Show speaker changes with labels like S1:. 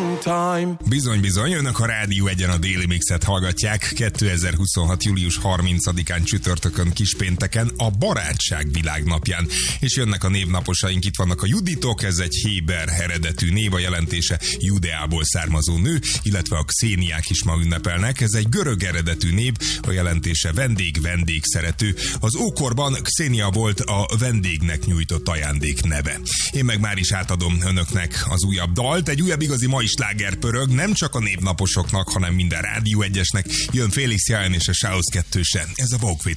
S1: long time.
S2: Bizony, önök a Rádió Egyen a Déli Mixet hallgatják 2026. július 30-án csütörtökön kispénteken a barátság világnapján. És jönnek a névnaposaink, itt vannak a Juditok, ez egy héber eredetű név, a jelentése Judeából származó nő, illetve a Xéniák is ma ünnepelnek, ez egy görög eredetű név, a jelentése vendégszerető. Az ókorban Xénia volt a vendégnek nyújtott ajándék neve. Én meg már is átadom önöknek az újabb dalt, egy újabb igazi mai sláger pörög, nem csak a névnaposoknak, hanem minden Rádió Egyesnek. Jön Félix Ján és a Sáusz kettőse, ez a Walk with